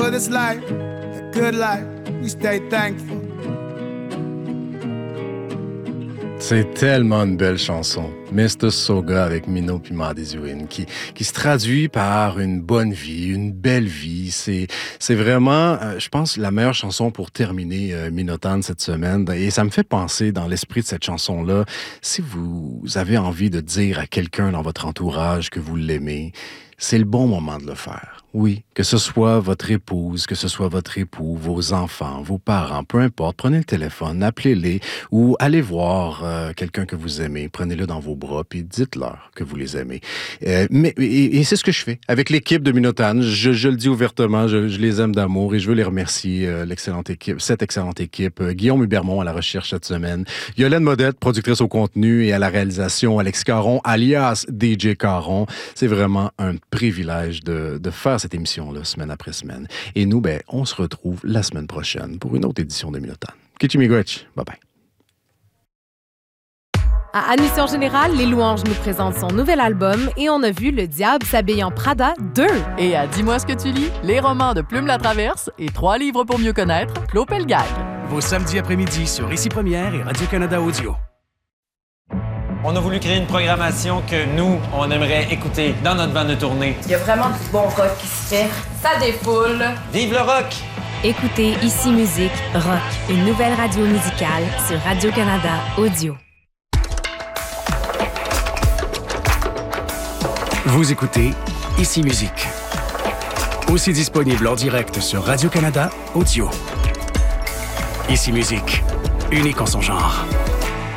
for this life, a good life, we stay thankful. C'est tellement une belle chanson. Mr. Soga avec Mino puis Madizouine qui se traduit par une bonne vie, une belle vie. C'est vraiment, je pense, la meilleure chanson pour terminer Minotan cette semaine. Et ça me fait penser, dans l'esprit de cette chanson-là, si vous avez envie de dire à quelqu'un dans votre entourage que vous l'aimez, c'est le bon moment de le faire. Oui, que ce soit votre épouse, que ce soit votre époux, vos enfants, vos parents, peu importe, prenez le téléphone, appelez-les ou allez voir quelqu'un que vous aimez, prenez-le dans vos bras puis dites-leur que vous les aimez. Et c'est ce que je fais avec l'équipe de Minotan. Je le dis ouvertement, je les aime d'amour et je veux les remercier, cette excellente équipe. Guillaume Hubermont à la recherche cette semaine, Yolène Modette, productrice au contenu et à la réalisation, Alex Caron, alias DJ Caron. C'est vraiment un privilège de faire cette émission-là, semaine après semaine. Et nous, on se retrouve la semaine prochaine pour une autre édition de Minotan. Kichimigwech, bye-bye. À Admission Générale, Les Louanges nous présentent son nouvel album et on a vu Le Diable s'habille en Prada 2. Et à Dis-moi ce que tu lis, les romans de Plume la Traverse et 3 livres pour mieux connaître, Claude Pelgag. Vos samedis après-midi sur Ici Première et Radio-Canada Audio. On a voulu créer une programmation que nous, on aimerait écouter dans notre van de tournée. Il y a vraiment du bon rock qui se fait. Ça défoule. Vive le rock! Écoutez Ici Musique Rock, une nouvelle radio musicale sur Radio-Canada Audio. Vous écoutez Ici Musique. Aussi disponible en direct sur Radio-Canada Audio. Ici Musique, unique en son genre.